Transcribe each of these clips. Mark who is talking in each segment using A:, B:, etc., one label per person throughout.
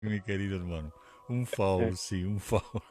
A: mi querido hermano. Un foul, sí, un foul.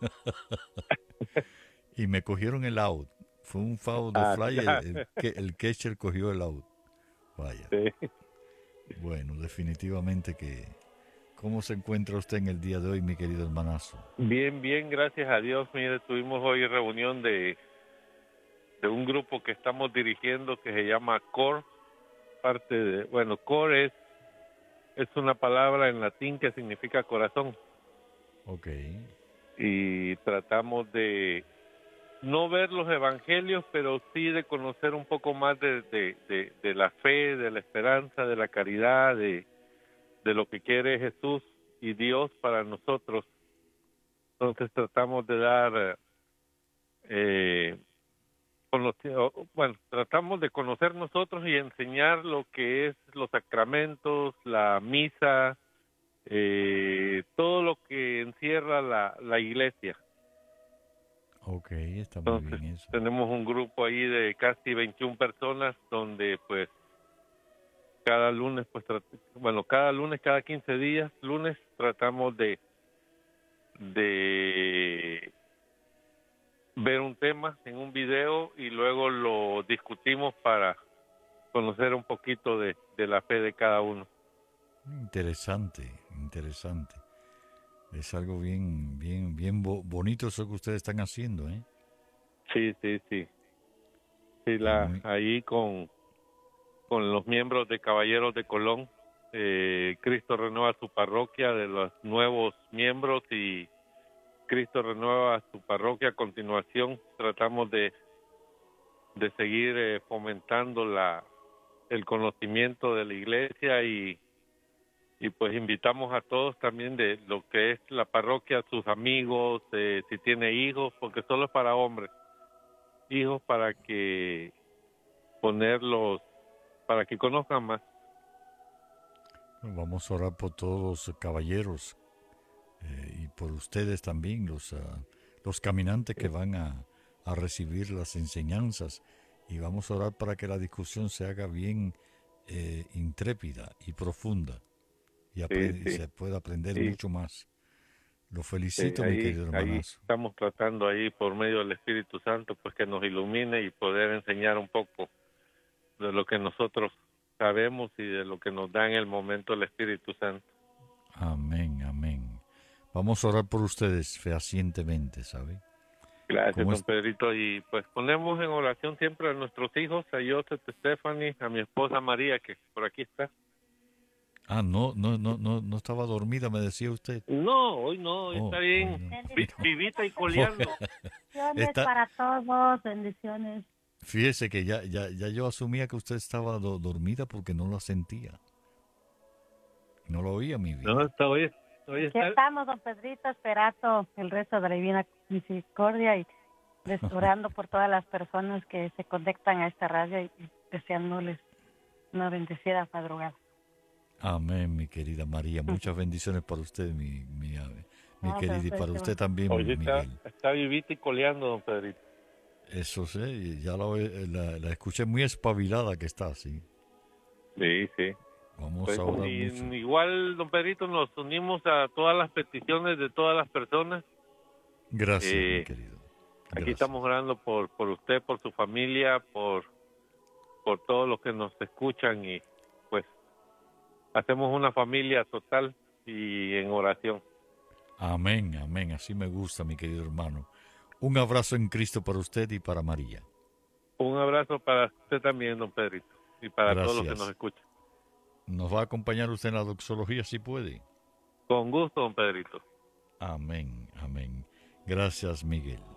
A: Y me cogieron el out. Fue un foul de
B: Ah,
A: fly, el catcher cogió el out. Vaya.
B: sí.
A: Bueno, definitivamente que... ¿Cómo se encuentra usted en el día de hoy, mi querido hermanazo?
B: Bien, bien, gracias a Dios. Mire, tuvimos hoy reunión de un grupo que estamos dirigiendo que se llama CORE, bueno, CORE es una palabra en latín que significa corazón
A: Ok.
B: y tratamos de no ver los evangelios, pero sí de conocer un poco más de la fe, de la esperanza, de la caridad, de lo que quiere Jesús y Dios para nosotros. Entonces tratamos de dar, eh, bueno, tratamos de conocer nosotros y enseñar lo que es los sacramentos, la misa, todo lo que encierra la iglesia.
A: Ok, está muy
B: Entonces
A: bien eso.
B: tenemos un grupo ahí de casi 21 personas donde pues cada lunes, pues bueno, cada lunes, cada 15 días, lunes tratamos de ver un tema en un video y luego lo discutimos para conocer un poquito de la fe de cada uno.
A: Interesante, interesante. Es algo bien, bien, bien bonito eso que ustedes están haciendo, ¿eh?
B: Sí, sí, sí. Sí,
A: Y muy...
B: ahí con los miembros de Caballeros de Colón, Cristo renueva su parroquia de los nuevos miembros y Cristo renueva su parroquia. A continuación tratamos de seguir fomentando el conocimiento de la iglesia y pues invitamos a todos también de lo que es la parroquia, sus amigos, si tiene hijos, porque solo es para hombres, hijos para que ponerlos, para que conozcan más.
A: Vamos a orar por todos los caballeros y por ustedes también, los caminantes que van a recibir las enseñanzas. Y vamos a orar para que la discusión se haga bien intrépida y profunda
B: Sí,
A: y
B: sí,
A: se pueda aprender
B: sí,
A: mucho más. Lo
B: sí,
A: felicito, mi
B: ahí,
A: querido
B: ahí
A: hermanazo.
B: estamos tratando ahí por medio del Espíritu Santo, pues que nos ilumine y poder enseñar un poco de lo que nosotros sabemos y de lo que nos da en el momento el Espíritu Santo.
A: Amén, amén. Vamos a orar por ustedes fehacientemente, ¿sabe?
B: Gracias,
A: ¿Cómo
B: don
A: es?
B: Pedrito. Y pues ponemos en oración siempre a nuestros hijos, a Joseph, Stephanie, a mi esposa María, que por aquí está.
A: Ah, no, no, no, no, no estaba dormida, me decía usted.
B: No, hoy no, hoy está
A: Oh, hoy
B: bien
A: no.
B: vivita y
A: Oh,
B: coleando.
C: Bendiciones
A: está,
C: para todos, bendiciones.
A: fíjese que ya yo asumía que usted estaba dormida porque no la sentía. No lo oía, mi
B: No,
A: vida.
B: hasta hoy
C: Aquí
B: está.
C: estamos, don Pedrito, esperando el resto de la Divina Misericordia y orando por todas las personas que se conectan a esta radio y deseándoles una bendecida madrugada.
A: Amén, mi querida María. Muchas bendiciones para usted, mi
C: Gracias,
A: querida, y para usted también,
B: Hoy
A: Miguel.
B: está vivita y coleando, don Pedrito.
A: Eso sé, ya la escuché muy espabilada que está, sí.
B: Sí, sí.
A: Vamos
B: Pues
A: a orar mucho.
B: igual, don Pedrito, nos unimos a todas las peticiones de todas las personas.
A: Gracias, mi
B: Eh,
A: querido.
B: Aquí estamos
A: Gracias.
B: orando por usted, por su familia, por todos los que nos escuchan y pues hacemos una familia total y en oración.
A: Amén, amén. Así me gusta, mi querido hermano. Un abrazo en Cristo para usted y para María.
B: Un abrazo para usted también, don Pedrito, y para todos los que nos
A: Gracias.
B: escuchan.
A: ¿Nos va a acompañar usted en la doxología si puede?
B: Con gusto, don Pedrito.
A: Amén, amén. Gracias, Miguel.